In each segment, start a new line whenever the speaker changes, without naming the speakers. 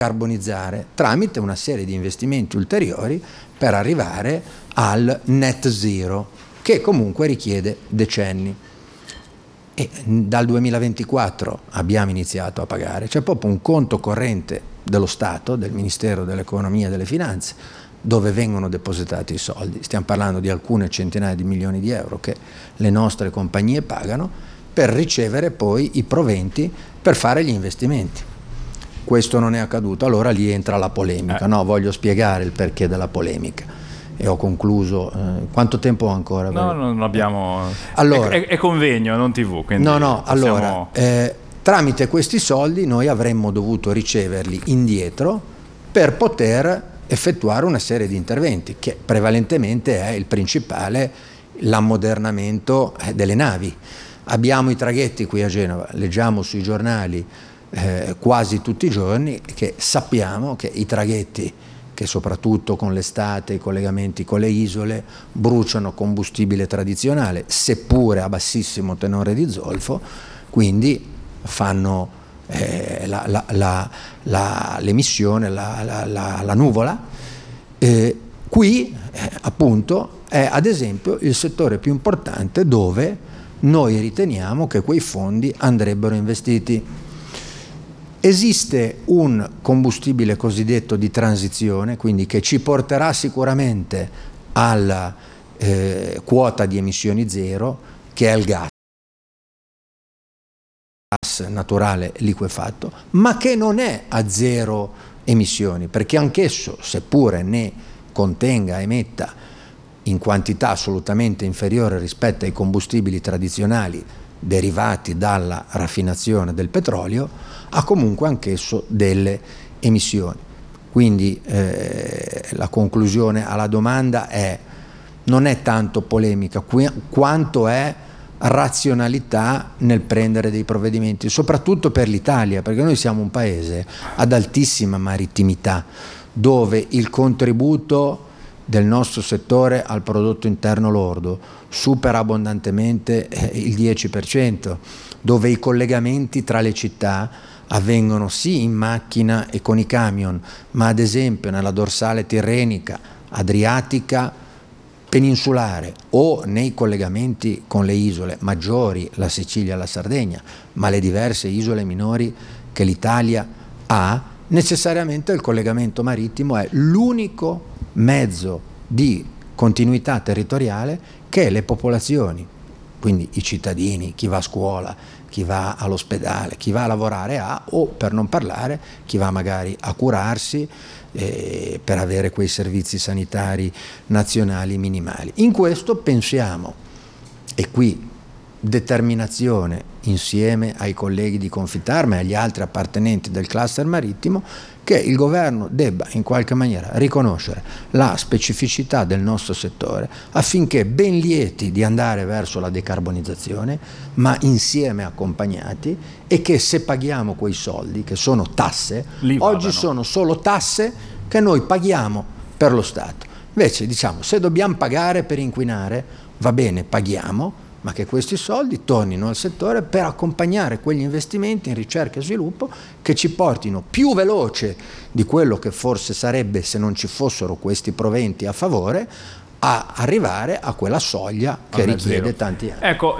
decarbonizzare tramite una serie di investimenti ulteriori per arrivare al net zero, che comunque richiede decenni. E dal 2024 abbiamo iniziato a pagare, c'è proprio un conto corrente dello Stato, del Ministero dell'Economia e delle Finanze, dove vengono depositati i soldi. Stiamo parlando di alcune centinaia di milioni di euro che le nostre compagnie pagano per ricevere poi i proventi per fare gli investimenti. Questo non è accaduto, allora lì entra la polemica. No, voglio spiegare il perché della polemica e ho concluso. Quanto tempo ho ancora?
No, non abbiamo.
Allora,
è convegno, non TV.
No, allora, tramite questi soldi noi avremmo dovuto riceverli indietro per poter effettuare una serie di interventi, che prevalentemente è il principale, l'ammodernamento delle navi. Abbiamo i traghetti qui a Genova, leggiamo sui giornali quasi tutti i giorni che sappiamo che i traghetti, che soprattutto con l'estate, i collegamenti con le isole, bruciano combustibile tradizionale, seppure a bassissimo tenore di zolfo, quindi fanno l'emissione, la nuvola. Qui appunto è ad esempio il settore più importante dove noi riteniamo che quei fondi andrebbero investiti. Esiste un combustibile cosiddetto di transizione, quindi che ci porterà sicuramente alla quota di emissioni zero, che è il gas naturale liquefatto, ma che non è a zero emissioni, perché anch'esso, seppure ne contenga, emetta in quantità assolutamente inferiore rispetto ai combustibili tradizionali derivati dalla raffinazione del petrolio, ha comunque anch'esso delle emissioni. Quindi la conclusione alla domanda non è tanto polemica quanto è razionalità nel prendere dei provvedimenti, soprattutto per l'Italia, perché noi siamo un paese ad altissima marittimità, dove il contributo del nostro settore al prodotto interno lordo supera abbondantemente il 10%, dove i collegamenti tra le città avvengono sì in macchina e con i camion, ma ad esempio nella dorsale tirrenica, adriatica, peninsulare o nei collegamenti con le isole maggiori, la Sicilia e la Sardegna, ma le diverse isole minori che l'Italia ha, necessariamente il collegamento marittimo è l'unico mezzo di continuità territoriale che le popolazioni, quindi i cittadini, chi va a scuola, chi va all'ospedale, chi va a lavorare ha, o per non parlare chi va magari a curarsi per avere quei servizi sanitari nazionali minimali. In questo pensiamo, e qui determinazione insieme ai colleghi di Confitarma e agli altri appartenenti del cluster marittimo, che il governo debba in qualche maniera riconoscere la specificità del nostro settore affinché, ben lieti di andare verso la decarbonizzazione, ma insieme accompagnati, e che se paghiamo quei soldi, che sono tasse, oggi sono solo tasse che noi paghiamo per lo Stato. Invece diciamo, se dobbiamo pagare per inquinare, va bene, paghiamo, ma che questi soldi tornino al settore per accompagnare quegli investimenti in ricerca e sviluppo che ci portino più veloce di quello che forse sarebbe se non ci fossero questi proventi a favore, a arrivare a quella soglia che richiede tanti anni.
Ecco,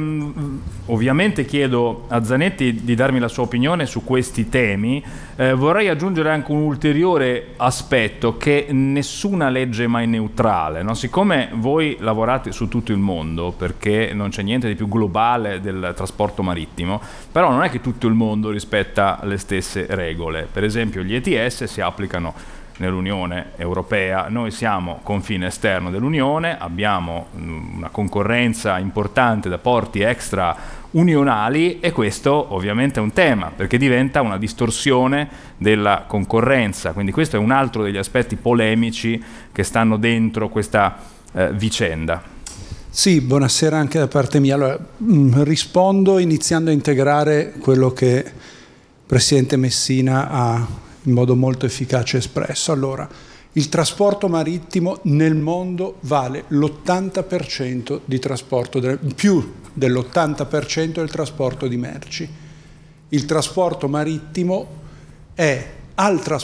ovviamente chiedo a Zanetti di darmi la sua opinione su questi temi. Vorrei aggiungere anche un ulteriore aspetto, che nessuna legge è mai neutrale, no? Siccome voi lavorate su tutto il mondo, perché non c'è niente di più globale del trasporto marittimo, però non è che tutto il mondo rispetta le stesse regole. Per esempio gli ETS si applicano nell'Unione Europea, noi siamo confine esterno dell'Unione, abbiamo una concorrenza importante da porti extra unionali, e questo ovviamente è un tema, perché diventa una distorsione della concorrenza. Quindi questo è un altro degli aspetti polemici che stanno dentro questa vicenda.
Sì, buonasera anche da parte mia. Allora, rispondo iniziando a integrare quello che il Presidente Messina ha in modo molto efficace espresso. Allora, il trasporto marittimo nel mondo vale l'80% di trasporto, più dell'80% del trasporto di merci. Il trasporto marittimo è al trasporto